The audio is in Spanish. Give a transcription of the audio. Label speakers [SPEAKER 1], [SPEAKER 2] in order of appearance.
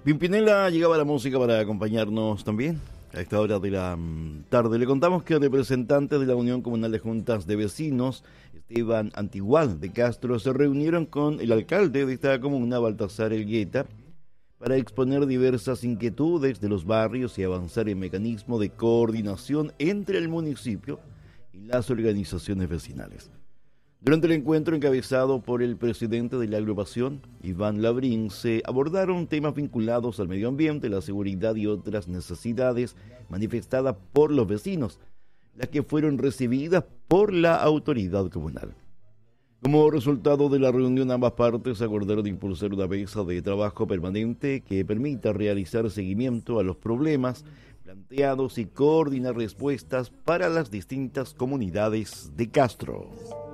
[SPEAKER 1] Pimpinela, llegaba la música para acompañarnos también. A esta hora de la tarde le contamos que representantes de la Unión Comunal de Juntas de Vecinos, Esteban Antigual de Castro, se reunieron con el alcalde de esta comuna, Baltasar Elgueta, para exponer diversas inquietudes de los barrios y avanzar en mecanismo de coordinación entre el municipio y las organizaciones vecinales. Durante el encuentro encabezado por el presidente de la agrupación, Iván Labrín, se abordaron temas vinculados al medio ambiente, la seguridad y otras necesidades manifestadas por los vecinos, las que fueron recibidas por la autoridad comunal. Como resultado de la reunión, ambas partes acordaron impulsar una mesa de trabajo permanente que permita realizar seguimiento a los problemas planteados y coordinar respuestas para las distintas comunidades de Castro.